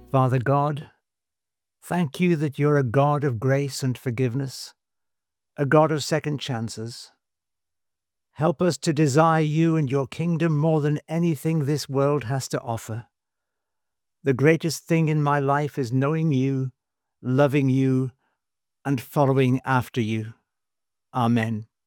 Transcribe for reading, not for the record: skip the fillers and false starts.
Father God, thank you that you're a God of grace and forgiveness, a God of second chances. Help us to desire you and your kingdom more than anything this world has to offer. The greatest thing in my life is knowing you, loving you, and following after you. Amen.